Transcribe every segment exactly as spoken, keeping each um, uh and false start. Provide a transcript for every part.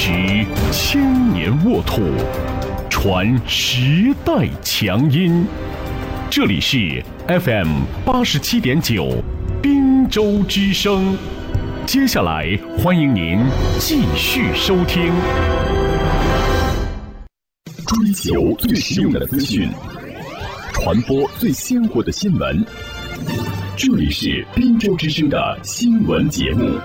执千年沃土，传时代强音。这里是 F M 八十七点九滨州之声。接下来欢迎您继续收听。追求最实用的资讯，传播最鲜活的新闻。这里是滨州之声的新闻节目。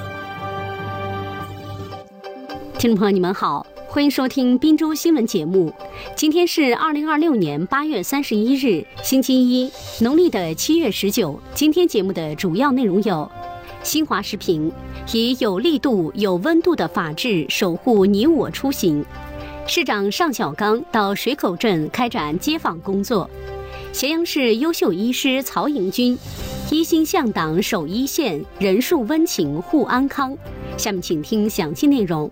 听众朋友，你们好，欢迎收听滨州新闻节目。今天是二零二六年八月三十一日，星期一，农历的七月十九。今天节目的主要内容有：新华时评，以有力度、有温度的法治守护你我出行；市长尚小刚到水口镇开展街访工作；咸阳市优秀医师曹迎军，一心向党守一线，人树温情护安康。下面请听详细内容。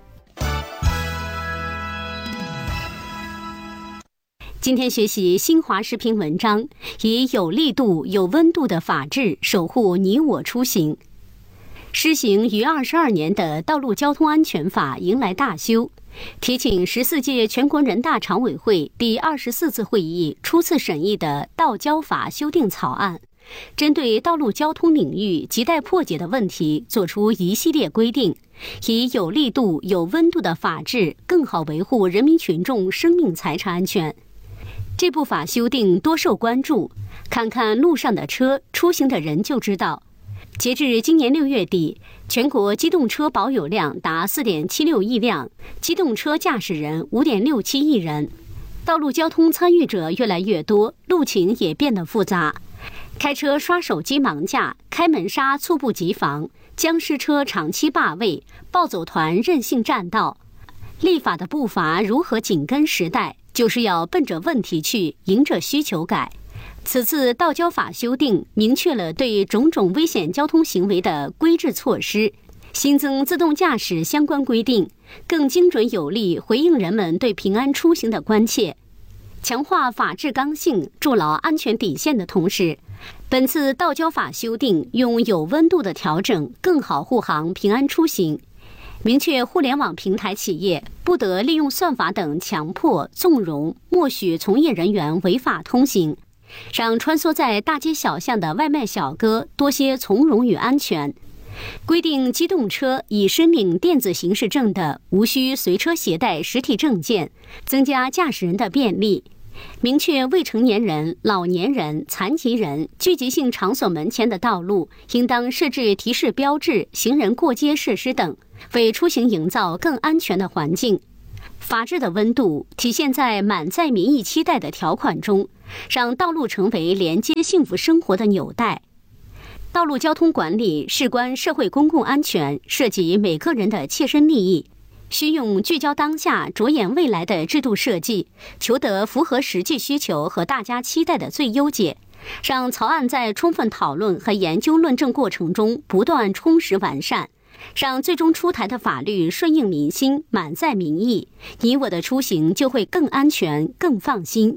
今天学习新华时评文章，以有力度、有温度的法治守护你我出行。施行逾二十二年的道路交通安全法迎来大修，提请十四届全国人大常委会第二十四次会议初次审议的道交法修订草案，针对道路交通领域亟待破解的问题作出一系列规定，以有力度、有温度的法治更好维护人民群众生命财产安全。这部法修订多受关注，看看路上的车、出行的人就知道。截至今年六月底，全国机动车保有量达 四点七六亿辆，机动车驾驶人 五点六七亿人。道路交通参与者越来越多，路情也变得复杂。开车刷手机盲驾，开门刹猝不及防，僵尸车长期霸位，暴走团任性占道。立法的步伐如何紧跟时代，就是要奔着问题去，迎着需求改。此次道交法修订明确了对种种危险交通行为的规制措施，新增自动驾驶相关规定，更精准有力回应人们对平安出行的关切。强化法治刚性、筑牢安全底线的同时，本次道交法修订用有温度的调整，更好护航平安出行。明确互联网平台企业不得利用算法等强迫、纵容、默许从业人员违法通行，让穿梭在大街小巷的外卖小哥多些从容与安全。规定机动车已申领电子行驶证的，无需随车携带实体证件，增加驾驶人的便利。明确未成年人、老年人、残疾人聚集性场所门前的道路应当设置提示标志、行人过街设施等，为出行营造更安全的环境。法治的温度体现在满载民意期待的条款中，让道路成为连接幸福生活的纽带。道路交通管理事关社会公共安全，涉及每个人的切身利益，需用聚焦当下、着眼未来的制度设计，求得符合实际需求和大家期待的最优解，让草案在充分讨论和研究论证过程中不断充实完善，让最终出台的法律顺应民心、满载民意，你我的出行就会更安全、更放心。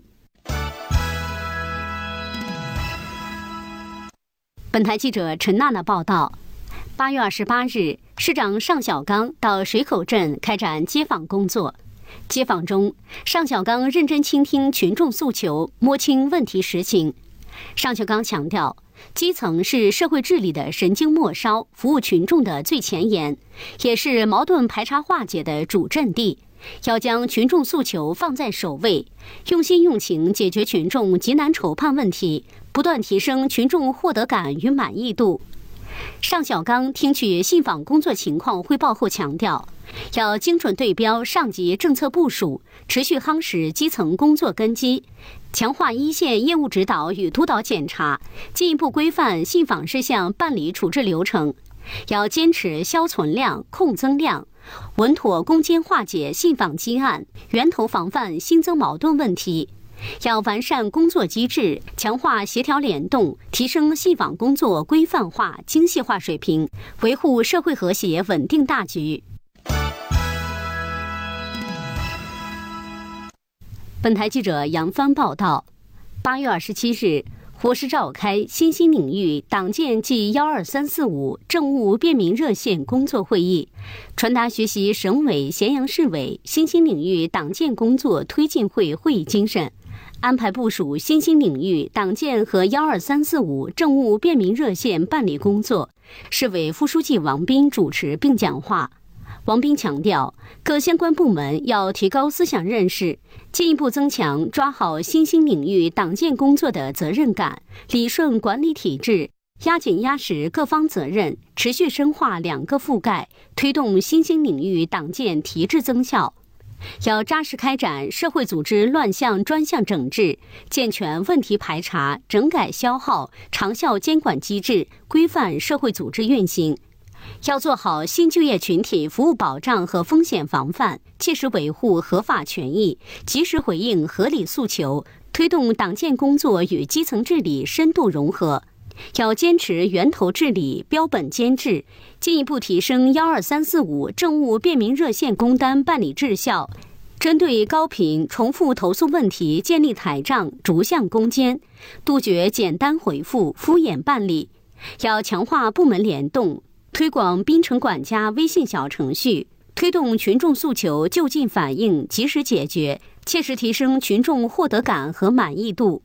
本台记者陈娜娜报道，八月二十八日，市长尚小刚到水口镇开展街访工作。街访中，尚小刚认真倾听群众诉求，摸清问题实情。尚小刚强调，基层是社会治理的神经末梢，服务群众的最前沿，也是矛盾排查化解的主阵地。要将群众诉求放在首位，用心用情解决群众急难愁盼问题，不断提升群众获得感与满意度。尚小刚听取信访工作情况汇报后强调，要精准对标上级政策部署，持续夯实基层工作根基，强化一线业务指导与督导检查，进一步规范信访事项办理处置流程。要坚持消存量、控增量，稳妥攻坚化解信访积案，源头防范新增矛盾问题。要完善工作机制，强化协调联动，提升信访工作规范化、精细化水平，维护社会和谐稳定大局。本台记者杨帆报道，八月二十七日， 火市召开新兴领域党建暨幺二三四五政务便民热线工作会议，传达学习省委咸阳市委新兴领域党建工作推进会会议精神，安排部署新兴领域党建和幺二三四五政务便民热线办理工作。市委副书记王斌主持并讲话。王斌强调，各相关部门要提高思想认识，进一步增强抓好新兴领域党建工作的责任感，理顺管理体制，压紧压实各方责任，持续深化两个覆盖，推动新兴领域党建提质增效。要扎实开展社会组织乱象专项整治，健全问题排查、整改消耗、长效监管机制，规范社会组织运行。要做好新就业群体服务保障和风险防范，切实维护合法权益，及时回应合理诉求，推动党建工作与基层治理深度融合。要坚持源头治理、标本兼治，进一步提升幺二三四五政务便民热线工单办理质效，针对高频重复投诉问题建立台账，逐项攻坚，杜绝简单回复、敷衍办理。要强化部门联动，推广滨城管家微信小程序，推动群众诉求就近反映、及时解决，切实提升群众获得感和满意度。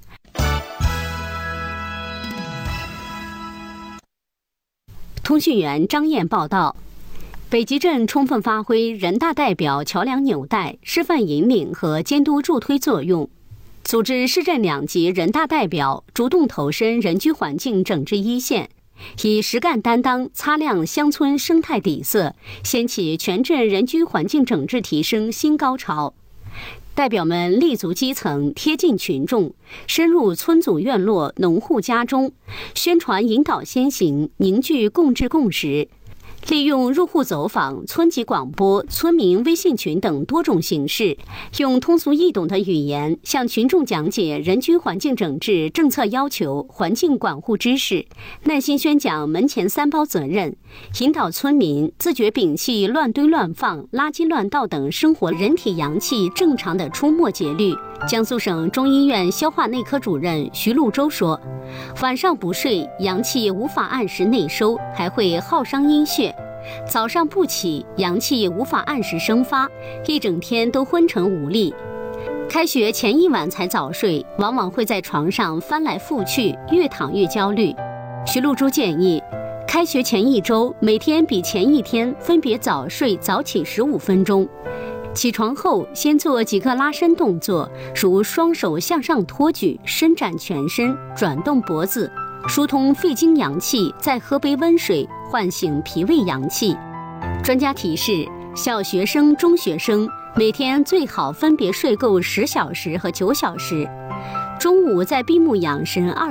通讯员张燕报道，北极镇充分发挥人大代表桥梁纽带、示范引领和监督助推作用，组织市镇两级人大代表主动投身人居环境整治一线，以实干担当擦亮乡村生态底色，掀起全镇人居环境整治提升新高潮。代表们立足基层，贴近群众，深入村组院落、农户家中，宣传引导先行，凝聚共治共识。利用入户走访、村级广播、村民微信群等多种形式，用通俗易懂的语言向群众讲解人居环境整治政策要求、环境管护知识，耐心宣讲门前三包责任，引导村民自觉摒弃乱堆乱放、垃圾乱倒等生活人体阳气正常的出没节律。江苏省中医院消化内科主任徐路洲说，晚上不睡，阳气无法按时内收，还会耗伤阴血；早上不起，阳气无法按时生发，一整天都昏沉无力。开学前一晚才早睡，往往会在床上翻来覆去，越躺越焦虑。徐路洲建议，开学前一周，每天比前一天分别早睡早起十五分钟。起床后，先做几个拉伸动作，如双手向上托举、伸展全身、转动脖子，疏通肺经阳气，再喝杯温水，唤醒脾胃阳气。专家提示，小学生、中学生每天最好分别睡够十小时和九小时，中午再闭目养神二